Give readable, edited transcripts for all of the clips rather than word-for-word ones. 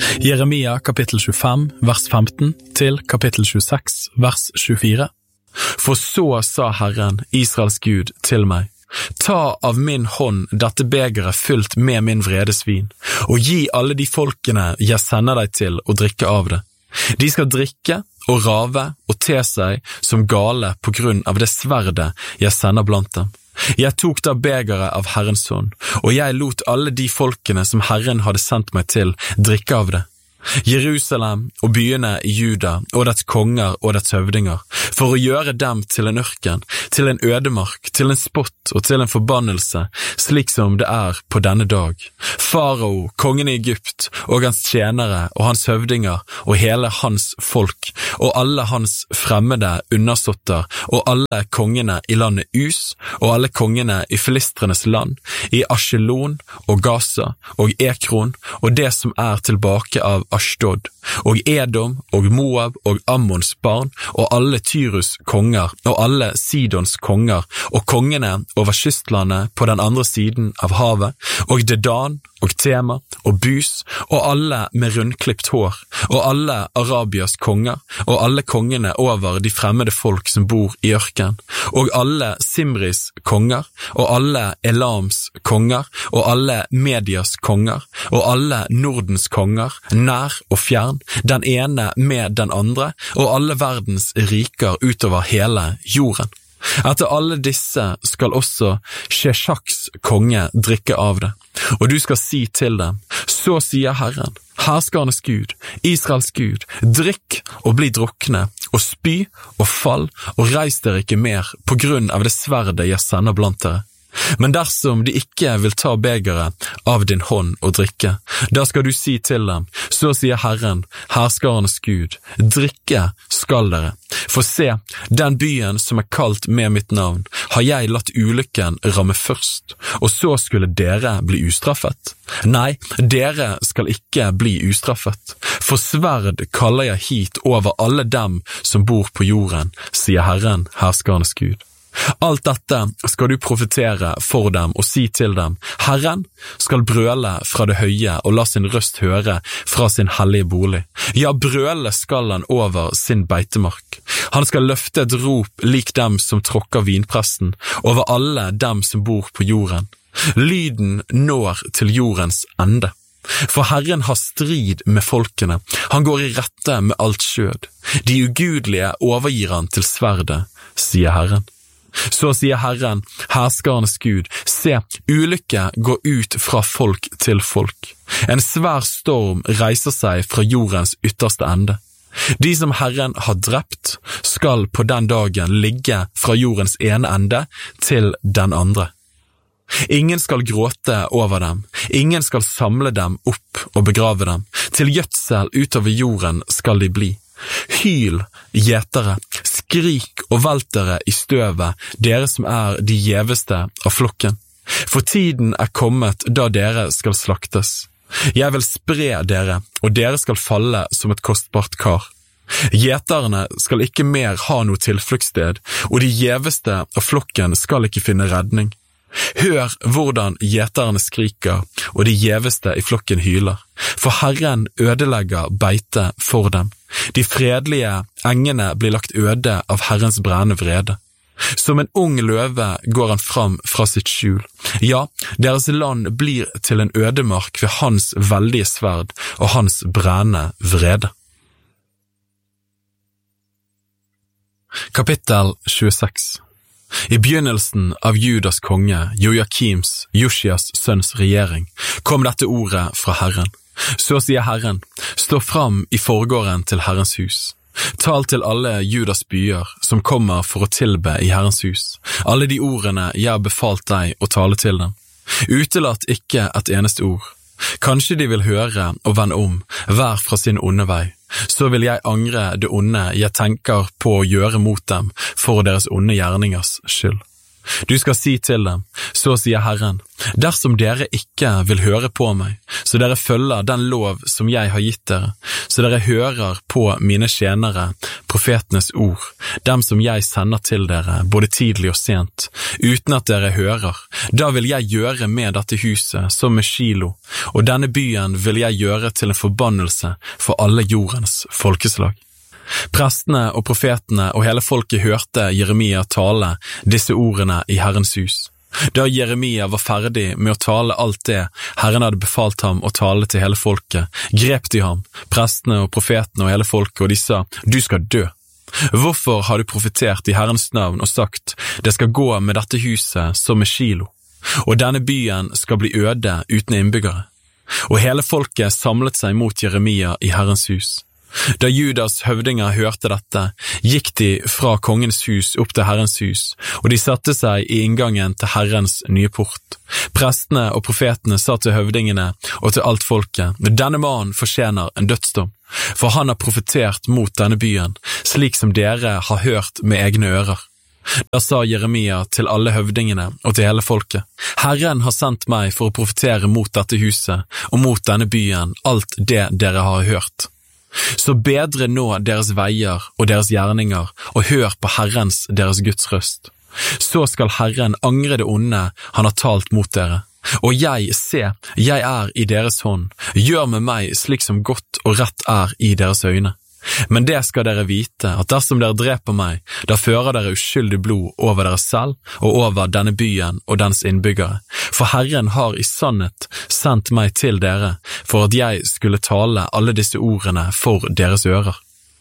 Jeremia kapittel 25, vers 15 til kapittel 26, vers 24. For så sa Herren, Israels Gud, til meg: Ta av min hånd dette begeret fylt med min vredesvin, og gi alle de folkene jeg sender deg til å drikke av det. De skal drikke og rave og te seg som gale på grunn av det sverdet jeg sender blant dem. Jeg tok da begeret av Herrens hånd, og jeg lot alle de folkene som Herren hadde sendt meg til drikke av det. Jerusalem og byene i Juda og dets konger og dets høvdinger, for å gjøre dem til en ørken, til en ødemark, til en spott og til en forbannelse, slik som det på denne dag. Farao, kongen i Egypt, og hans tjenere og hans høvdinger, og hele hans folk, og alle hans fremmede undersåtter, og alle kongene i landet Us, og alle kongene i filistrenes land, i Askelon og Gaza og Ekron, og det som tilbake av Ashdod, og Edom og Moab og Ammons barn, og alle Tyrus konger, og alle Sidons konger, og kongene over kystlandet på den andre siden av havet, og Dedan, og Tema, og Bus, og alle med rundklippt hår, og alle Arabias konger, og alle kongene over de fremmede folk som bor i ørken, og alle Simris konger, og alle Elams konger, og alle Medias konger, og alle Nordens konger, nær og fjern, den ene med den andre, og alle verdens riker utover hele jorden. Etter alle disse skal også Sheshaks konge drikke av det, og du skal si til dem: Så sier Herren, herskernes Gud, Israels Gud, drikk og bli drukne, og spy og fall, og reis dere ikke mer på grunn av det sverdet jeg sender blant dere. Men dersom de ikke vil ta begeret av din hånd og drikke, da skal du si til dem: Så sier Herren, herskernes Gud, drikke skal dere. For se, den byen som kalt med mitt navn, har jeg latt ulykken ramme først, og så skulle dere bli ustraffet. Nei, dere skal ikke bli ustraffet, for sverd kaller jeg hit over alle dem som bor på jorden, sier Herren, herskernes Gud. Alt dette skal du profetere for dem og si til dem: Herren skal brøle fra det høye og la sin røst høre fra sin hellige bolig. Ja, brøle skal han over sin beitemark. Han skal løfte et rop lik dem som tråkker vinpressen, over alle dem som bor på jorden. Lyden når til jordens ende. For Herren har strid med folkene, han går i rette med alt skjød. De ugudelige overgir han til sverdet, sier Herren. Så sier Herren, herskernes Gud: Se, ulykke går ut fra folk til folk. En svær storm reiser seg fra jordens ytterste ende. De som Herren har drept, skal på den dagen ligge fra jordens ene ende til den andre. Ingen skal gråte over dem, ingen skal samle dem opp og begrave dem. Til gjødsel utover jorden skal de bli. Hyl, gjetere, skrik og velt dere i støvet, dere som de gjeveste av flokken. For tiden kommet da dere skal slaktes. Jeg vil spre dere, og dere skal falle som et kostbart kar. Gjeterne skal ikke mer ha noe tilfluktssted, og de gjeveste av flokken skal ikke finne redning. Hør hvordan gjeterne skriker, og de gjeveste i flokken hyler, for Herren ødelegger beite for dem. De fredelige engene blir lagt øde av Herrens brennende vrede. Som en ung løve går han fram fra sitt skjul. Ja, deres land blir til en ødemark ved hans veldige sverd og hans brennende vrede. Kapittel 26. I begynnelsen av Judas konge, Joakims, Josias sønns regjering, kom dette ordet fra Herren. Så sier Herren: Stå fram i forgården til Herrens hus. Tal til alle Judas byer som kommer for å tilbe i Herrens hus, alle de ordene jeg har befalt deg å tale til dem. Utelatt ikke et eneste ord. Kanskje de vil høre og vende om, hver fra sin onde vei. Så vil jeg angre det onde jeg tenker på å gjøre mot dem for deres onde gjerningers skyld. Du skal si til dem, så sier Herren, dersom dere ikke vil høre på meg, så dere følger den lov som jeg har gitt dere, så dere hører på mine tjenere, profetenes ord, dem som jeg sender til dere, både tidlig og sent, uten at dere hører, da vil jeg gjøre med dette huset som med Shilo, og denne byen vil jeg gjøre til en forbannelse for alle jordens folkeslag. Prestene og profetene og hele folket hørte Jeremia tale disse ordene i Herrens hus. Da Jeremia var ferdig med å tale alt det Herren hadde befalt ham å tale til hele folket, grep de ham, prestene og profetene og hele folket, og de sa, du skal dø. Hvorfor har du profetert i Herrens navn og sagt, det skal gå med dette huset som med Shilo, og denne byen skal bli øde uten innbyggere? Og hele folket samlet seg mot Jeremia i Herrens hus. Da Judas høvdinger hørte dette, gikk de fra kongens hus opp til Herrens hus, og de satte seg i inngangen til Herrens nye port. Prestene og profetene sa til høvdingene og til alt folket, denne mannen fortjener en dødsdom, for han har profetert mot denne byen, slik som dere har hørt med egne ører. Da sa Jeremia til alle høvdingene og til hele folket, Herren har sendt meg for å profetere mot dette huset og mot denne byen alt det dere har hørt. Så bedre nå deres veier og deres gjerninger, og hør på Herrens deres Guds røst. Så skal Herren angre det onde han har talt mot dere. Og jeg er i deres hånd, gjør med meg slik som godt og rett er i deres øyne. Men det skal dere vite, at dersom dere dreper meg, da fører dere uskyldig blod over dere selv og over denne byen og dens innbyggere. For Herren har i sannhet sendt meg til dere, for at jeg skulle tale alle disse ordene for deres ører.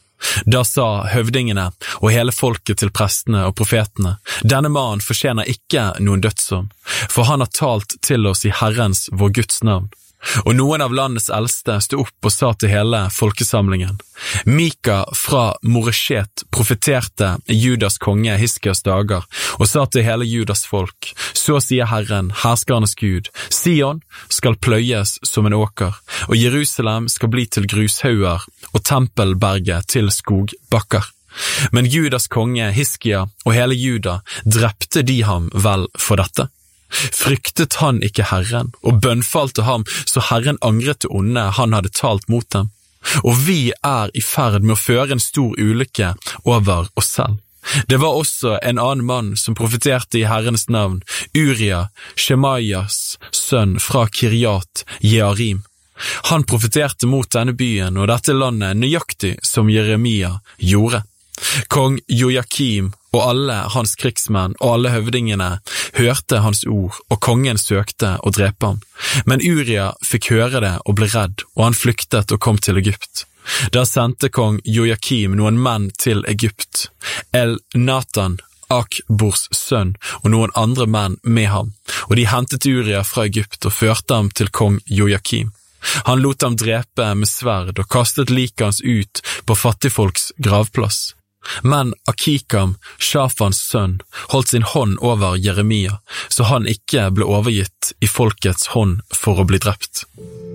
Da sa høvdingene og hele folket til prestene og profetene, denne mannen fortjener ikke noen dødsdom, for han har talt til oss i Herrens vår Guds navn. Og noen av landets eldste stod opp og sa til hele folkesamlingen, Mika fra Moreshet profeterte i Judas konge Hiskias dager, og sa til hele Judas folk, så sier Herren, herskernes Gud, Sion skal pløyes som en åker, og Jerusalem skal bli til grushauger, og tempelberget til skogbakker. Men Judas konge Hiskia og hele Juda drepte de ham vel for dette? Fryktet han ikke Herren, og bønnfalte ham, så Herren angret det onde han hadde talt mot dem. Og vi er i ferd med å føre en stor ulykke over oss selv. Det var også en annen mann som profeterte i Herrens navn, Uria, Shemaias sønn fra Kiryat Jearim. Han profeterte mot denne byen og dette landet nøyaktig som Jeremia gjorde. Kong Joakim og alle hans krigsmenn og alle høvdingene hørte hans ord, og kongen søkte å drepe ham. Men Uria fikk høre det og ble redd, og han flyktet og kom til Egypt. Da sendte kong Joakim noen menn til Egypt, El-Natan, Akbors sønn, og noen andre menn med ham, og de hentet Uria fra Egypt og førte ham til kong Joakim. Han lot ham drepe med sverd og kastet liket hans ut på fattigfolks gravplass. Men Akikam, Shafans sønn, holdt sin hånd over Jeremia, så han ikke ble overgitt i folkets hånd for å bli drept.